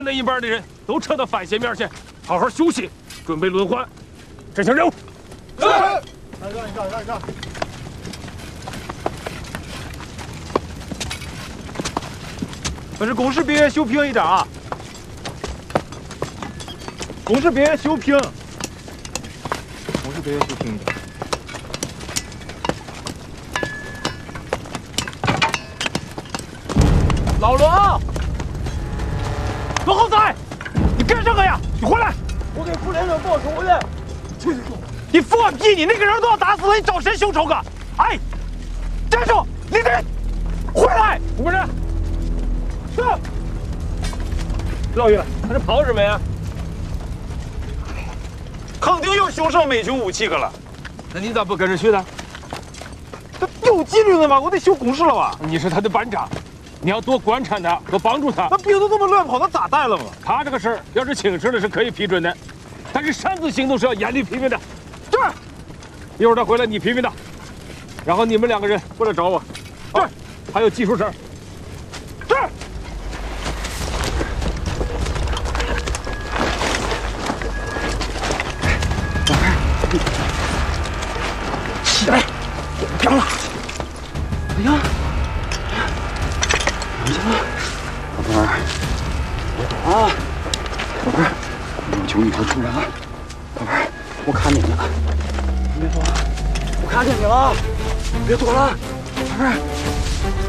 那一半的人都撤到番线面去，好好休息，准备轮换，执行任务。是。让。 可是公事别修平一点啊！公事别修平，公事别修平一点。老罗，罗浩仔，你干什么呀？你回来！ 我给副连长报仇了。 你放屁！你那个人都要打死了，你找谁秀仇啊？哎，站住！你得回来！ 吴部长， 是。 老爷，他这跑什么呀？ 肯定又修上美军武器去了。 那你咋不跟着去呢？ 这有纪律的嘛，我得修工事了吧？ 你是他的班长，你要多观察他，多帮助他。 那兵都这么乱跑，那咋带了嘛？ 他这个事儿要是请示了是可以批准的，但是擅自行动是要严厉批评的。 是。 一会儿他回来你批评他，然后你们2个人过来找我。 是。 还有技术生。 是。起来，别了。哎呀，你行了， 宝贝儿，别躲啊！宝贝儿，我求你快出来啊！宝贝儿，我看见你了，你别躲，我看见你了，别躲了，宝贝儿。